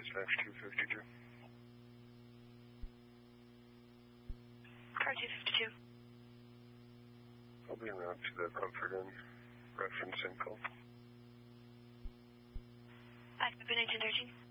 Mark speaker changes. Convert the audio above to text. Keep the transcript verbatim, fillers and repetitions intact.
Speaker 1: dispatch two fifty-two.
Speaker 2: Car two fifty-two.
Speaker 1: I'll be en route to the Comfort Inn. Reference info.
Speaker 2: Active nineteen thirteen.